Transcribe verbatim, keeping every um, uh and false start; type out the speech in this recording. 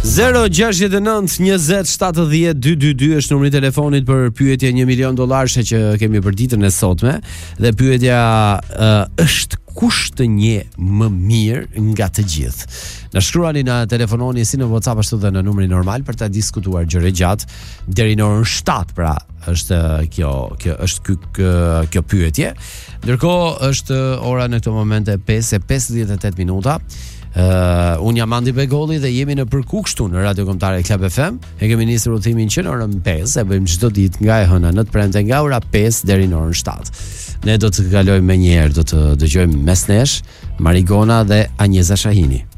zero gjasht e nëntë njëzet shtatëdhjetë dyqindëdhjetë është numri i telefonit për pyetje një milion dollarësh që kemi për ditën e sotme dhe pyetja uh, është kush të njeh më mirë nga të gjithë. Na shkruani, na telefononi si në WhatsApp ashtu dhe në numrin normal për ta diskutuar gjëre gjatë deri në orën shtatë, pra është kjo kjo është ky kjo pyetje. Ndërkohë është ora në këtë moment e pesë e pesëdhjetë e tetë minuta. Uh, unë jam Andi Begolli dhe jemi në përku kështu në Radio Kombëtare Club F M. E kemi nisur udhimin që në orën pesë, e bëjmë çdo ditë nga e hëna në të premte nga ora pesë deri në orën shtatë. Ne do të kalojmë më një herë, do të dëgjojmë mes nesh Marigona dhe Anjeza Shahini.